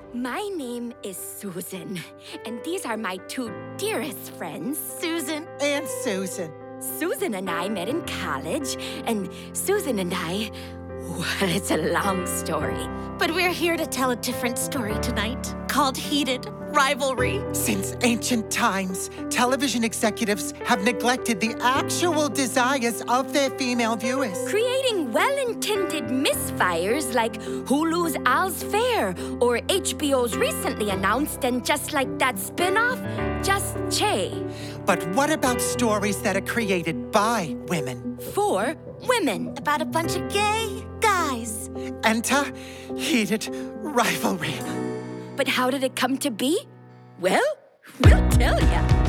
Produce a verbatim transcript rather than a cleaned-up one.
My name is Susan, and these are my two dearest friends, Susan and Susan. Susan and I met in college, and Susan and I, well, it's a long story. But we're here to tell a different story tonight, called Heated Rivalry. Since ancient times, television executives have neglected the actual desires of their female viewers. Creating well-intended misfires like Hulu's Al's Fair or H B O's recently announced and just like that spin-off, Just Che. But what about stories that are created by women? For women. About a bunch of gay guys. Enter Heated Rivalry. But how did it come to be? Well, we'll tell ya.